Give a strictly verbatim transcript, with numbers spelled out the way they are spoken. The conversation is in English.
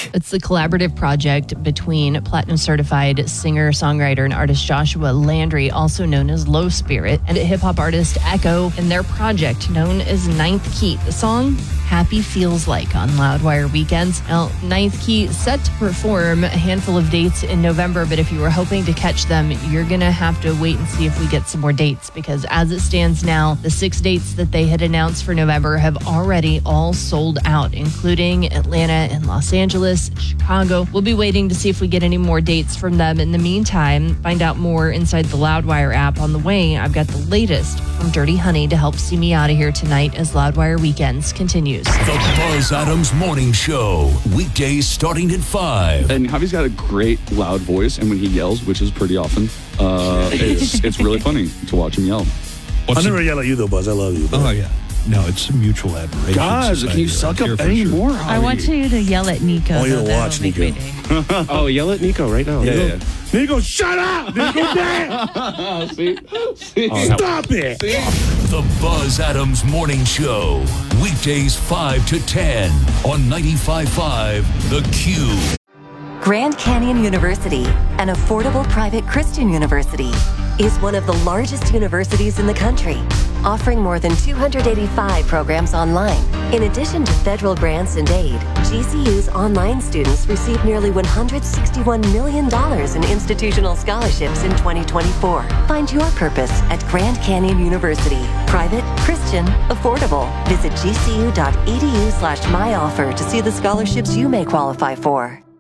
week. It's the collaborative project between platinum-certified singer-songwriter and artist Joshua Landry, also known as Low Spirit, and hip-hop artist Echo, and their project known as Ninth Key. The song Happy Feels Like on Loudwire Weekends. Now, Ninth Key set to perform a handful of dates in November, but if you were hoping to catch them, you're going to have to wait and see if we get some more dates, because as it stands now, the six dates that they had announced for November have already all sold out, including Atlanta and Los Angeles, and Chicago. We'll be waiting to see if we get any more dates from them. In the meantime, find out more inside the Loudwire app. On the way, I've got the latest from Dirty Honey to help see me out of here tonight as Loudwire Weekends continues. The Buzz Adams Morning Show, weekdays starting at five. And Javi's got a great loud voice, and when he yells, which is pretty often, uh, it's, it's really funny to watch him yell. What's I never the... yell at you though, Buzz. I love you. Buzz. Oh, yeah. No, it's a mutual admiration. Guys, can you suck up any sure. more, Javi? I want you to yell at Nico. I want you to though. watch Nico. Oh, yell at Nico right now. Yeah, Nico, yeah. Nico, shut up! Nico, damn! See? See? Oh, stop it! See? The Buzz Adams Morning Show, weekdays five to ten on ninety-five point five The Q. Grand Canyon University, an affordable private Christian university, is one of the largest universities in the country, offering more than two hundred eighty-five programs online. In addition to federal grants and aid, G C U's online students received nearly one hundred sixty-one million dollars in institutional scholarships in twenty twenty-four. Find your purpose at Grand Canyon University. Private, Christian, affordable. Visit gcu.edu slash myoffer to see the scholarships you may qualify for.